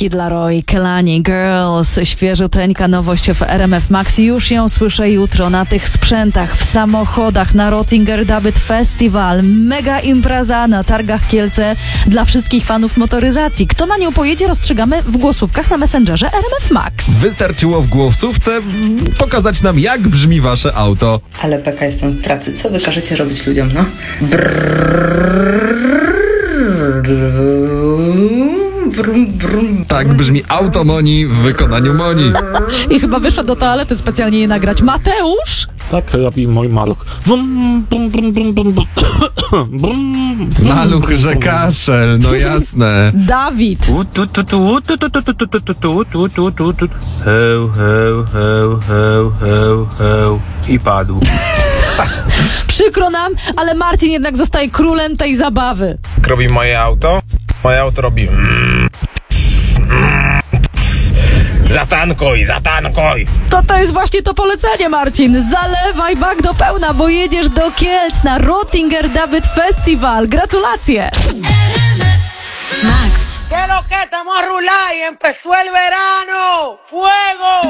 Kid Laroi, Kelani, Girls, świeżuteńka nowość w RMF Max. Już ją słyszę jutro na tych sprzętach, w samochodach, na Rottinger Dubit Festival. Mega impreza na targach Kielce dla wszystkich fanów motoryzacji. Kto na nią pojedzie, rozstrzygamy w głosówkach na Messengerze RMF Max. Wystarczyło w głosówce pokazać nam, jak brzmi wasze auto. Ale beka jestem w pracy. Co wy każecie robić ludziom, no? Tak brzmi auto Moni w wykonaniu Moni. I chyba wyszła do toalety specjalnie je nagrać. Mateusz? Tak robi mój maluch. Maluch, że kaszel, no jasne. Dawid. Heł. I padł. Przykro nam, ale Marcin jednak zostaje królem tej zabawy. Jak robi moje auto? Moje auto robi zatankuj. To jest właśnie to polecenie, Marcin. Zalewaj bak do pełna, bo jedziesz do Kielc na Rottinger Dubit Festival. Gratulacje. Max. ¿Qué es lo que estamos a rular y empezó el verano? ¡Fuego!